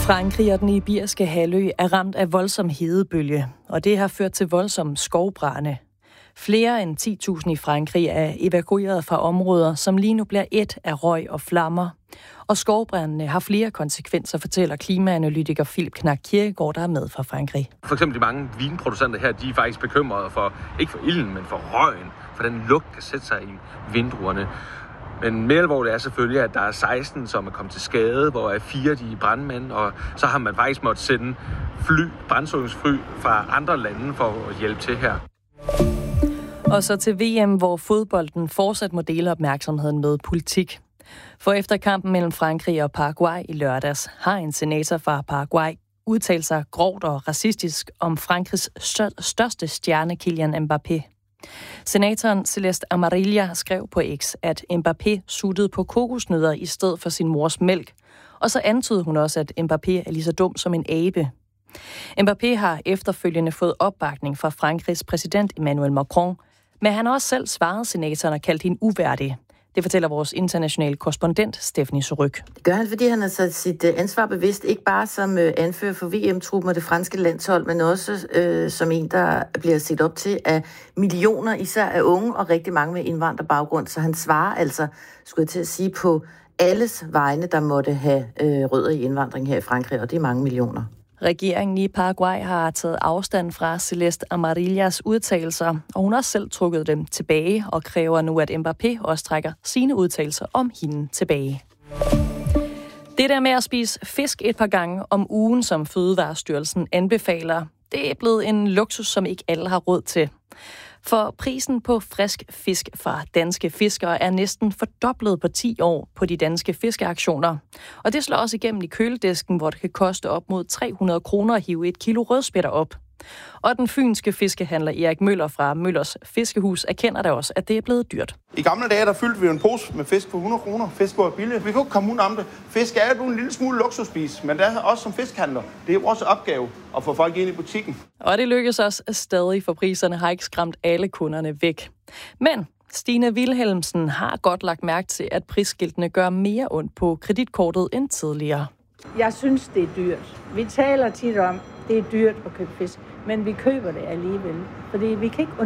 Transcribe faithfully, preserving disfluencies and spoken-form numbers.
Frankrig og den iberiske halvø er ramt af voldsom hedebølge, og det har ført til voldsomme skovbrande. Flere end ti tusind i Frankrig er evakueret fra områder, som lige nu bliver ét af røg og flammer. Og skovbrændene har flere konsekvenser, fortæller klimaanalytiker Philip Knack Kirkegaard, der er med fra Frankrig. For eksempel de mange vinproducenter her, de er faktisk bekymrede for, ikke for ilden, men for røgen, for den lugt kan sætte sig i vindruerne. Men mere alvorligt er selvfølgelig, at der er seksten, som er kommet til skade, hvor er fire de er brandmænd, og så har man faktisk måttet sende fly, brandslukningsfly fra andre lande for at hjælpe til her. Og så til V M, hvor fodbolden fortsat må dele opmærksomheden med politik. For efter kampen mellem Frankrig og Paraguay i lørdags, har en senator fra Paraguay udtalt sig grovt og racistisk om Frankrigs største stjerne, Kylian Mbappé. Senatoren Celeste Amarilla skrev på X, at Mbappé suttede på kokosnødder i stedet for sin mors mælk, og så antydede hun også, at Mbappé er lige så dum som en abe. Mbappé har efterfølgende fået opbakning fra Frankrigs præsident Emmanuel Macron, men han har også selv svaret senatoren og kaldt hende uværdig. Det fortæller vores internationale korrespondent Stephanie Suryk. Det gør han, fordi han har sat sit ansvar bevidst, ikke bare som anfører for V M-truppen og det franske landshold, men også øh, som en, der bliver set op til af millioner, især af unge og rigtig mange med indvandrerbaggrund. Så han svarer altså, skulle jeg til at sige, på alles vegne, der måtte have øh, rødder i indvandring her i Frankrig, og det er mange millioner. Regeringen i Paraguay har taget afstand fra Celeste Amarillas udtalelser, og hun har også selv trukket dem tilbage og kræver nu, at Mbappé også trækker sine udtalelser om hende tilbage. Det der med at spise fisk et par gange om ugen, som Fødevarestyrelsen anbefaler, det er blevet en luksus, som ikke alle har råd til. For prisen på frisk fisk fra danske fiskere er næsten fordoblet på ti år på de danske fiskeauktioner. Og det slår også igennem i køledisken, hvor det kan koste op mod tre hundrede kroner at hive et kilo rødspætter op. Og den fynske fiskehandler Erik Møller fra Møllers Fiskehus erkender da også, at det er blevet dyrt. I gamle dage, der fyldte vi en pose med fisk for hundrede kroner. Fisk var billigt. Vi kunne ikke komme ud om det. Fisk er jo en lille smule luksusspis, men det er også som fiskhandler. Det er vores opgave at få folk ind i butikken. Og det lykkes også stadig, for priserne har ikke skræmt alle kunderne væk. Men Stine Wilhelmsen har godt lagt mærke til, at prisskiltene gør mere ondt på kreditkortet end tidligere. Jeg synes, det er dyrt. Vi taler tit om, det er dyrt at købe fisk, men vi køber det alligevel, fordi vi kan ikke